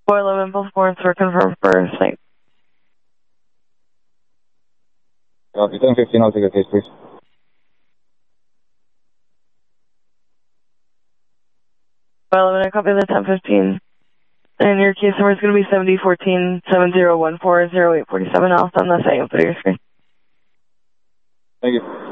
411, both warrants were confirmed for site. Copy, 1015, I'll take a case, please. Well, I'm going to copy the 1015. And your case number is going to be 7014-7014-0847. I'll send the site over to your screen. Thank you.